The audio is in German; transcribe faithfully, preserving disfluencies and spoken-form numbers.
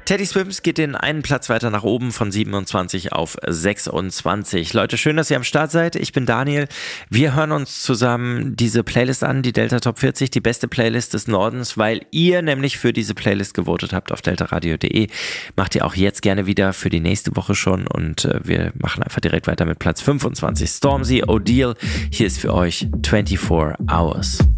Teddy Swims geht den einen Platz weiter nach oben von siebenundzwanzig auf sechsundzwanzig. Leute, schön, dass ihr am Start seid. Ich bin Daniel. Wir hören uns zusammen diese Playlist an, die Delta Top vierzig, die beste Playlist des Nordens, weil ihr nämlich für diese Playlist gewotet habt auf deltaradio punkt de. Macht ihr auch jetzt gerne wieder für die nächste Woche schon und äh, wir machen einfach direkt weiter mit Platz fünfundzwanzig. Stormzy O'Deal. Hier ist für euch vierundzwanzig Hours.